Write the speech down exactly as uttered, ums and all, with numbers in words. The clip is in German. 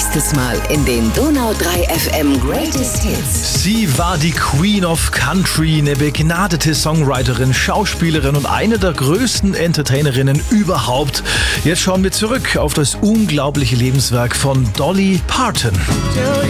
Nächstes Mal in den Donau drei F M Greatest Hits. Sie war die Queen of Country, eine begnadete Songwriterin, Schauspielerin und eine der größten Entertainerinnen überhaupt. Jetzt schauen wir zurück auf das unglaubliche Lebenswerk von Dolly Parton.